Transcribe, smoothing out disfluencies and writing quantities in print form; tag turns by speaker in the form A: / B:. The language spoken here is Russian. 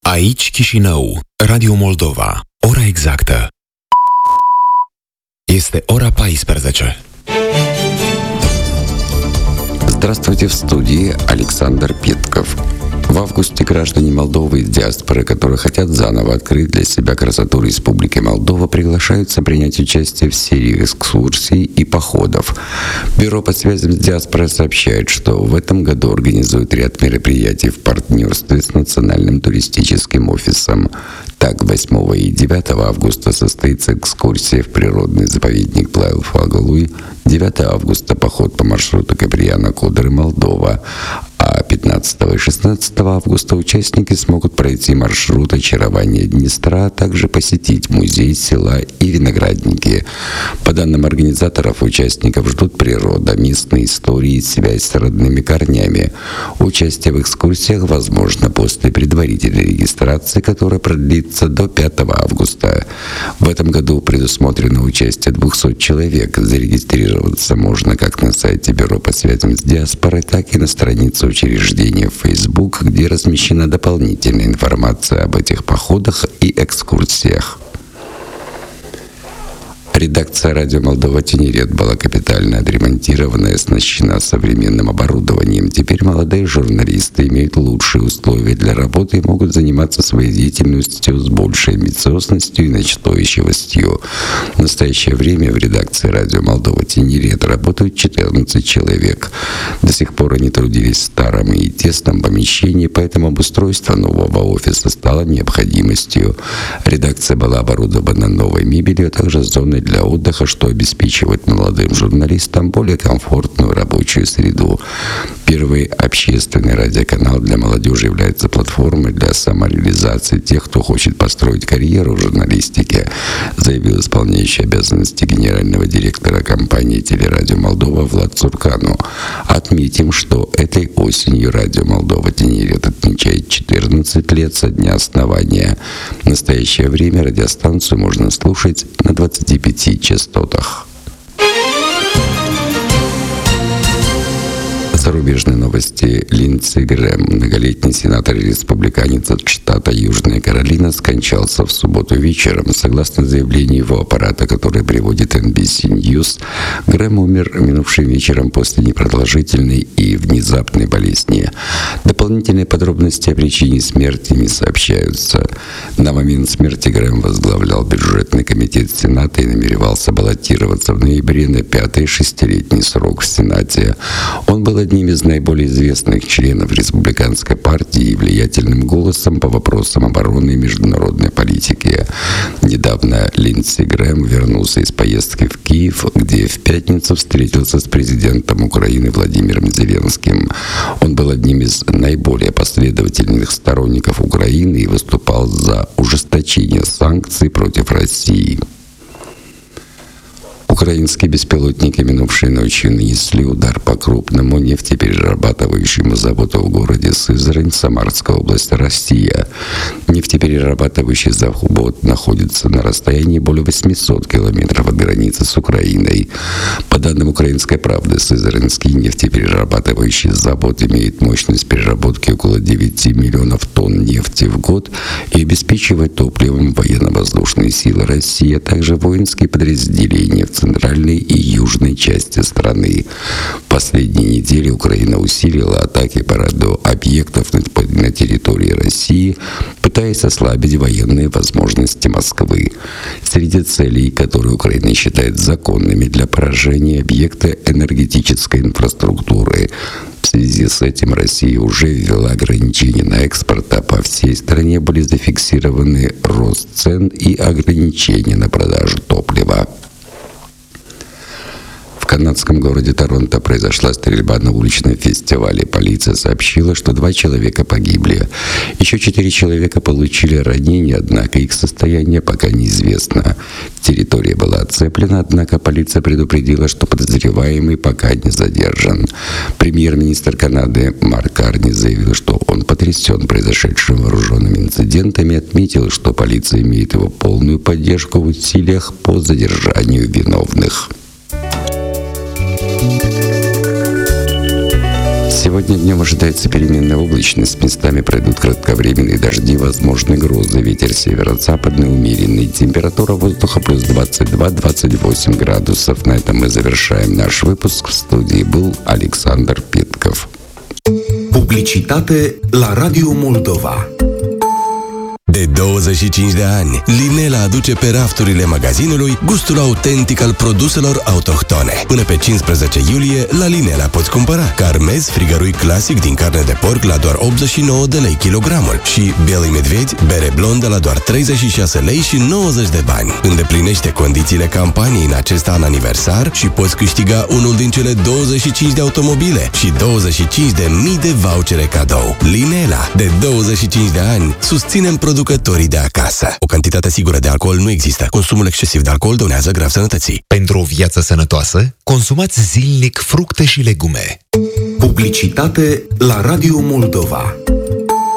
A: Aici Chișinău, Radio Moldova. Ora exactă este ora 14.
B: Здравствуйте, в студии Александр Петков. В августе граждане Молдовы из диаспоры, которые хотят заново открыть для себя красоту Республики Молдова, приглашаются принять участие в серии экскурсий и походов. Бюро по связям с диаспорой сообщает, что в этом году организует ряд мероприятий в партнерстве с Национальным туристическим офисом. Так, 8 и 9 августа состоится экскурсия в природный заповедник Плайл-Фагалуй, 9 августа поход по маршруту Каприяна-Кудры, Молдова, а 15 и 16 августа участники смогут пройти маршрут очарования Днестра, а также посетить музей села и виноградники. По данным организаторов, участников ждут природа, местные истории и связь с родными корнями. Участие в экскурсиях возможно после предварительной регистрации, которая продлится до 5 августа. В этом году предусмотрено участие 200 человек. Зарегистрироваться можно как на сайте Бюро по связям с диаспорой, так и на странице учреждения в Facebook, где размещена дополнительная информация об этих походах и экскурсиях. Редакция «Радио Молдова Тенерет» была капитально отремонтирована и оснащена современным оборудованием. Теперь молодые журналисты имеют лучшие условия для работы и могут заниматься своей деятельностью с большей амбициозностью и настойчивостью. В настоящее время в редакции «Радио Молдова Тенерет» работают 14 человек. До сих пор они трудились в старом и тесном помещении, поэтому обустройство нового офиса стало необходимостью. Редакция была оборудована новой мебелью, а также зоной для отдыха, что обеспечивает молодым журналистам более комфортную рабочую среду. Первый общественный радиоканал для молодежи является платформой для самореализации тех, кто хочет построить карьеру в журналистике, заявил исполняющий обязанности генерального директора компании «Телерадио Молдова» Влад Цуркану. Отметим, что этой осенью «Радио Молдова Тенерет» отмечает 14 лет со дня основания. В настоящее время радиостанцию можно слушать на 25 частотах. Зарубежные новости. Линдси Грэм, многолетний сенатор-республиканец от штата Южная Каролина, скончался в субботу вечером. Согласно заявлению его аппарата, который приводит NBC News, Грэм умер минувшим вечером после непродолжительной и внезапной болезни. Дополнительные подробности о причине смерти не сообщаются. На момент смерти Грэм возглавлял бюджетный комитет Сената и намеревался баллотироваться в ноябре на 5-й шестилетний срок в Сенате. Он был одним из наиболее известных членов республиканской партии и влиятельным голосом по вопросам обороны и международной политики. Недавно Линдси Грэм вернулся из поездки в Киев, где в пятницу встретился с президентом Украины Владимиром Зеленским. Он был одним из наиболее последовательных сторонников Украины и выступал за ужесточение санкций против России. Украинские беспилотники минувшей ночью нанесли удар по крупному нефтеперерабатывающему заводу в городе Сызрань, Самарская область, Россия. Нефтеперерабатывающий завод находится на расстоянии более 800 километров от границы с Украиной. По данным «Украинской правды», Сызранский нефтеперерабатывающий завод имеет мощность переработки около 9 миллионов тонн нефти в год и обеспечивает топливом военно-воздушные силы России, а также воинские подразделения в центральной и южной части страны. В последние недели Украина усилила атаки по ряду объектов на территории России, пытаясь ослабить военные возможности Москвы. Среди целей, которые Украина считает законными для поражения, объекты энергетической инфраструктуры. В связи с этим Россия уже ввела ограничения на экспорт, а по всей стране были зафиксированы рост цен и ограничения на продажу топлива. В канадском городе Торонто произошла стрельба на уличном фестивале. Полиция сообщила, что 2 человека погибли. Еще 4 человека получили ранения, однако их состояние пока неизвестно. Территория была оцеплена, однако полиция предупредила, что подозреваемый пока не задержан. Премьер-министр Канады Марк Карни заявил, что он потрясен произошедшим вооруженными инцидентами и отметил, что полиция имеет его полную поддержку в усилиях по задержанию виновных. Сегодня днем ожидается переменная облачность. Местами пройдут кратковременные дожди, возможны грозы. Ветер северо-западный умеренный. Температура воздуха плюс 22-28 градусов. На этом мы завершаем наш выпуск. В студии был Alexander Pitkov.
A: Publicitate la Radio Moldova.
C: De 25 de ani, Linela aduce pe rafturile magazinului gustul autentic al produselor autohtone. Până pe 15 iulie, la Linela poți cumpăra carmez frigărui clasic din carne de porc la doar 89 de lei kilogramul și Beli Medvedi, bere blondă la doar 36 lei și 90 de bani. Îndeplinește condițiile campaniei în acest an aniversar și poți câștiga unul din cele 25 de automobile și 25.000 de vouchere cadou. Linela, de 25 de ani, susținem producătorii de acasă. O cantitate sigură de alcool nu există. Consumul excesiv de alcool dăunează grav sănătății.
A: Pentru o viață sănătoasă, consumați zilnic fructe și legume. Publicitate la Radio Moldova.